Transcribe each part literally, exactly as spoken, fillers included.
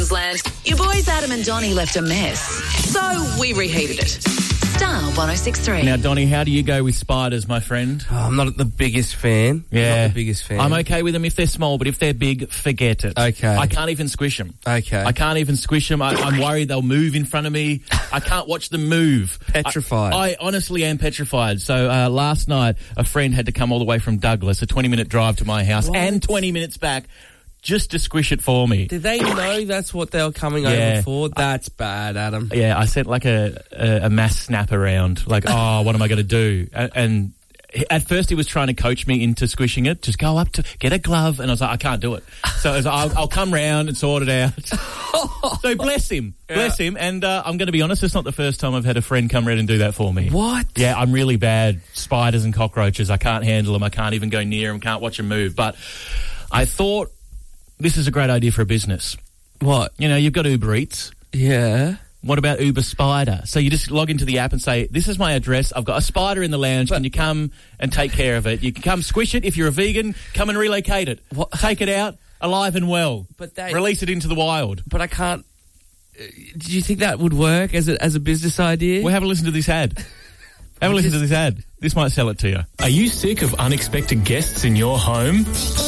Queensland. Your boys Adam and Donnie left a mess, so we reheated it. Star one oh six three. Now, Donnie, how do you go with spiders, my friend? Oh, I'm not the biggest fan. Yeah. Not the biggest fan. I'm okay with them if they're small, but if they're big, forget it. Okay. I can't even squish them. Okay. I can't even squish them. I, I'm worried they'll move in front of me. I can't watch them move. Petrified. I, I honestly am petrified. So uh, last night, a friend had to come all the way from Douglas, a twenty-minute drive to my house, What? and twenty minutes back, just to squish it for me. Did they know that's what they were coming Yeah. over for? That's bad, Adam. Yeah, I sent like a, a, a mass snap around, like, oh, what am I going to do? And, and at first he was trying to coach me into squishing it. Just go up to, get a glove. And I was like, I can't do it. So I was like, I'll, I'll come round and sort it out. So bless him, bless Yeah. him. And uh, I'm going to be honest, it's not the first time I've had a friend come round and do that for me. What? Yeah, I'm really bad. Spiders and cockroaches, I can't handle them. I can't even go near them, can't watch them move. But I thought this is a great idea for a business. What? You know, you've got Uber Eats. Yeah. What about Uber Spider? So you just log into the app and say, this is my address. I've got a spider in the lounge. But- Can you come and take care of it? You can come squish it. If you're a vegan, come and relocate it. What? Take it out alive and well. But they- Release it into the wild. But I can't... Uh, do you think that would work as a, as a business idea? Well, have a listen to this ad. Have a listen to this ad. This might sell it to you. Are you sick of unexpected guests in your home?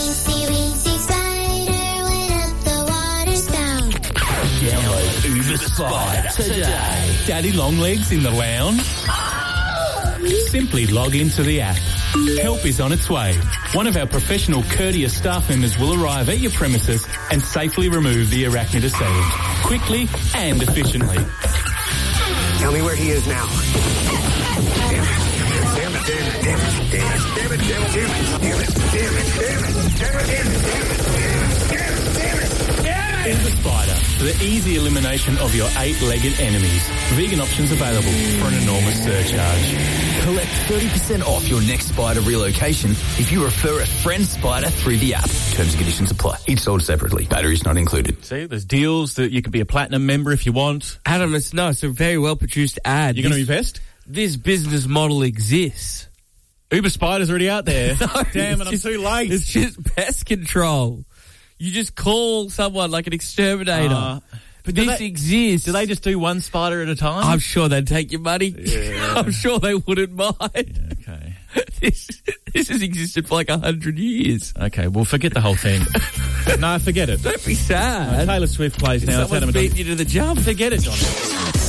Download Uber Spider today. Daddy Longlegs in the lounge? Simply log into the app. Help is on its way. One of our professional, courteous staff members will arrive at your premises and safely remove the arachnid assailant, quickly and efficiently. Tell me where he is now. Damn it, damn it, damn it, damn it, damn it, damn it, damn it, damn it, damn it, damn it, damn it, damn it, damn it, damn it, damn it, damn it. Uber Spider, for the easy elimination of your eight-legged enemies. Vegan options available for an enormous surcharge. Collect thirty percent off your next Spider relocation if you refer a friend Spider through the app. Terms and conditions apply. Each sold separately. Batteries not included. See, there's deals that you could be a platinum member if you want. Adam, it's, no, it's a very well-produced ad. You're going to This- invest? This business model exists. Uber Spider's already out there. No, Damn it, it's I'm just- too late. It's just pest control. You just call someone like an exterminator. Uh, but do this they- exists. Do they just do one spider at a time? I'm sure they'd take your money. Yeah. I'm sure they wouldn't mind. Yeah, okay. This, this has existed for like a hundred years. Okay, well, forget the whole thing. No, forget it. Don't be sad. Taylor Swift plays now. It's Someone's Adam and beating Donnie. you to the jump. Forget it, Johnny.